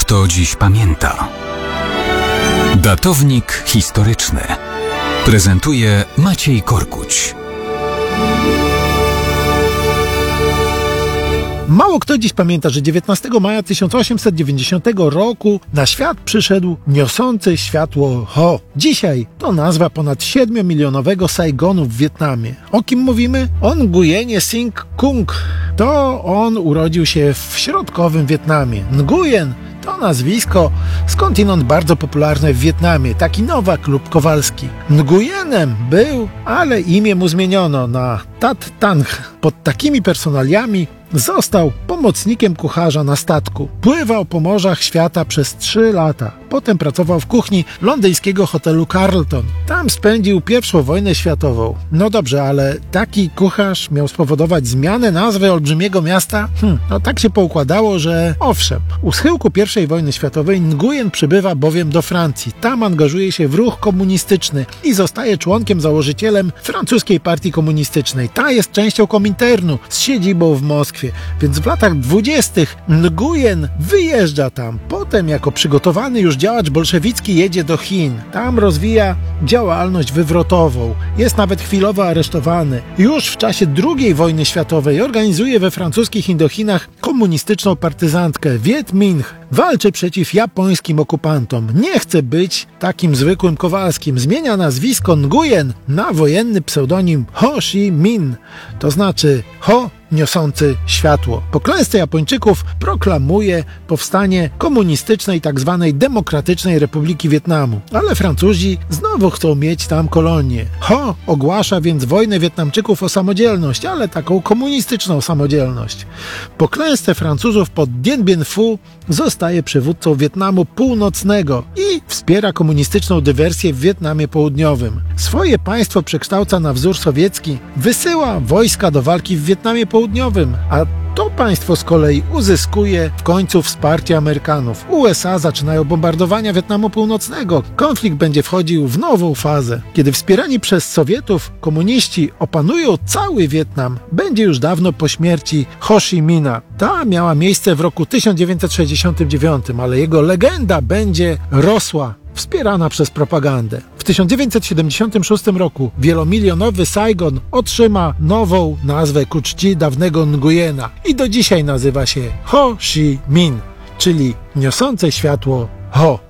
kto dziś pamięta. Datownik historyczny prezentuje Maciej Korkuć. Mało kto dziś pamięta, że 19 maja 1890 roku na świat przyszedł niosący światło Ho. Dzisiaj to nazwa ponad 7-milionowego Saigonu w Wietnamie. O kim mówimy? O Nguyenie Sing Kung. To on urodził się w środkowym Wietnamie. Nguyen to nazwisko skądinąd bardzo popularne w Wietnamie. Taki Nowak lub Kowalski. Nguyenem był, ale imię mu zmieniono na Tat Tang. Pod takimi personaliami został pomocnikiem kucharza na statku. Pływał po morzach świata przez 3 lata. Potem pracował w kuchni londyńskiego hotelu Carlton. Tam spędził I wojnę światową. No dobrze, ale taki kucharz miał spowodować zmianę nazwy olbrzymiego miasta? No tak się poukładało, że owszem. U schyłku I wojny światowej Nguyen przybywa bowiem do Francji. Tam angażuje się w ruch komunistyczny i zostaje członkiem założycielem francuskiej partii komunistycznej. Ta jest częścią Kominternu z siedzibą w Moskwie. Więc w latach 20. Nguyen wyjeżdża tam. Potem jako przygotowany już działacz bolszewicki jedzie do Chin. Tam rozwija działalność wywrotową. Jest nawet chwilowo aresztowany. Już w czasie II wojny światowej organizuje we francuskich Indochinach komunistyczną partyzantkę Viet Minh. Walczy przeciw japońskim okupantom. Nie chce być takim zwykłym Kowalskim. Zmienia nazwisko Nguyen na wojenny pseudonim Ho Chi Minh. To znaczy Ho niosący światło. Po klęsce Japończyków proklamuje powstanie komunistycznej tzw. Demokratycznej Republiki Wietnamu. Ale Francuzi znowu chcą mieć tam kolonię. Ho ogłasza więc wojnę Wietnamczyków o samodzielność, ale taką komunistyczną samodzielność. Po klęsce Francuzów pod Dien Bien Phu zostaje przywódcą Wietnamu Północnego i wspiera komunistyczną dywersję w Wietnamie Południowym. Swoje państwo przekształca na wzór sowiecki, wysyła wojska do walki w Wietnamie Południowym, a to państwo z kolei uzyskuje w końcu wsparcie Amerykanów. USA zaczynają bombardowania Wietnamu Północnego. Konflikt będzie wchodził w nową fazę. Kiedy wspierani przez Sowietów komuniści opanują cały Wietnam, będzie już dawno po śmierci Ho Chi Minha. Ta miała miejsce w roku 1969, ale jego legenda będzie rosła, wspierana przez propagandę. W 1976 roku wielomilionowy Saigon otrzyma nową nazwę ku czci dawnego Nguyena i do dzisiaj nazywa się Ho Chi Minh, czyli niosące światło Ho.